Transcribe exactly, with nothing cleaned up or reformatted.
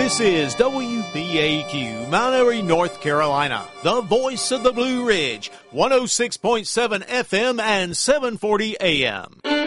This is W B A Q, Mount Airy, North Carolina, the voice of the Blue Ridge, one oh six point seven F M and seven forty A M.